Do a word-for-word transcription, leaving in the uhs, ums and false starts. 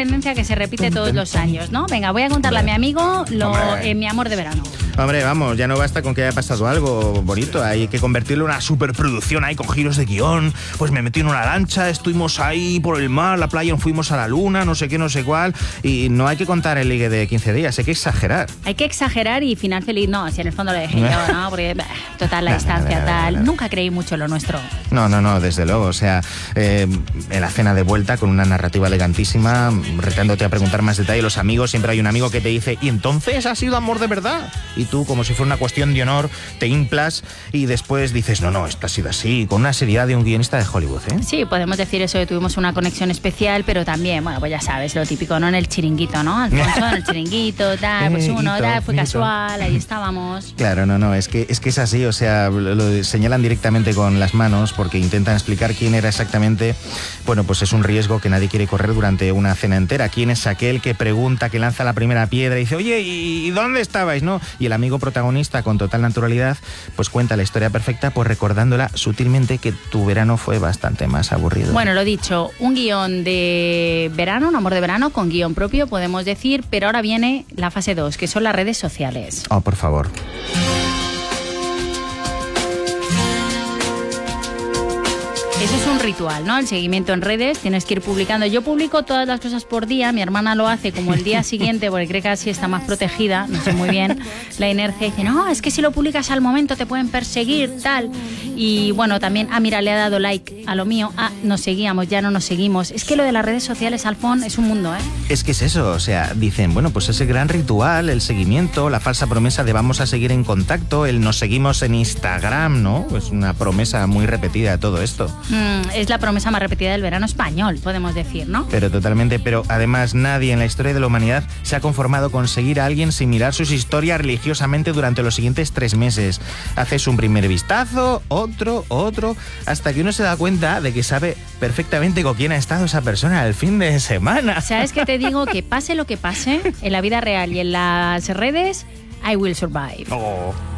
tendencia que se repite todos los años, ¿no? Venga, voy a contarle a mi amigo lo, eh, mi amor de verano. Hombre, vamos, ya no basta con que haya pasado algo bonito, hay que convertirlo en una superproducción ahí con giros de guión. Pues me metí en una lancha, estuvimos ahí por el mar, la playa, fuimos a la luna, no sé qué, no sé cuál, y no hay que contar el ligue de quince días, hay que exagerar. Hay que exagerar y final feliz, no, si en el fondo lo dejé yo, ¿no? Porque, bah, total, la distancia, tal, nunca creí mucho en lo nuestro. No, no, no, desde luego, o sea, eh, en la cena de vuelta con una narrativa elegantísima, retándote a preguntar más detalle, los amigos, siempre hay un amigo que te dice, ¿y entonces ha sido amor de verdad? Y tú, como si fuera una cuestión de honor, te implas y después dices, no, no, esto ha sido así, con una seriedad de un guionista de Hollywood, ¿eh? Sí, podemos decir eso, que tuvimos una conexión especial, pero también, bueno, pues ya sabes, lo típico, ¿no? En el chiringuito, ¿no? Alfonso, en el chiringuito, tal, pues uno, tal, fue casual, ahí estábamos. Claro, no, no, es que, es que es así, o sea, lo, lo señalan directamente con las manos porque intentan explicar quién era exactamente. Bueno, pues es un riesgo que nadie quiere correr durante una cena entera. ¿Quién es aquel que pregunta, que lanza la primera piedra y dice, oye, ¿y dónde estabais, no? Y el amigo protagonista, con total naturalidad, pues cuenta la historia perfecta, pues recordándola sutilmente que tu verano fue bastante más aburrido. Bueno, lo dicho, un guión de verano, un amor de verano con guión propio, podemos decir, pero ahora viene la fase dos, que son las redes sociales. Oh, por favor. Eso es un ritual, ¿no? El seguimiento en redes, tienes que ir publicando. Yo publico todas las cosas por día, mi hermana lo hace como el día siguiente porque cree que así está más protegida, no sé muy bien la inercia. Dice, no, es que si lo publicas al momento te pueden perseguir, tal. Y bueno, también, ah, mira, le ha dado like a lo mío, ah, nos seguíamos, ya no nos seguimos. Es que lo de las redes sociales, Alfón, es un mundo, ¿eh? Es que es eso, o sea, dicen, bueno, pues ese gran ritual, el seguimiento, la falsa promesa de vamos a seguir en contacto, el nos seguimos en Instagram, ¿no? Es una promesa muy repetida de todo esto. Mm, es la promesa más repetida del verano español, podemos decir, ¿no? Pero totalmente, pero además nadie en la historia de la humanidad se ha conformado con seguir a alguien sin mirar sus historias religiosamente durante los siguientes tres meses. Haces un primer vistazo, otro, otro, hasta que uno se da cuenta de que sabe perfectamente con quién ha estado esa persona el fin de semana. ¿Sabes qué te digo? Que pase lo que pase, en la vida real y en las redes, I will survive. Oh.